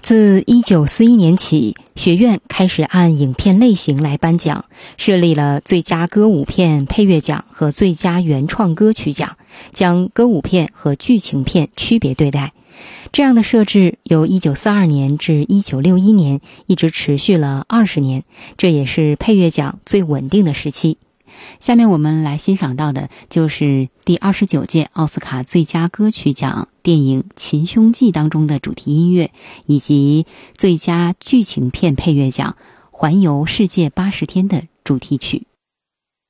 自1941年起，学院开始按影片类型来颁奖，设立了最佳歌舞片配乐奖和最佳原创歌曲奖，将歌舞片和剧情片区别对待。这样的设置由1942年至1961年一直持续了20年，这也是配乐奖最稳定的时期。下面我们来欣赏到的就是第29届奥斯卡最佳歌曲奖电影《秦凶记》当中的主题音乐，以及最佳剧情片配乐奖《环游世界80天》的主题曲。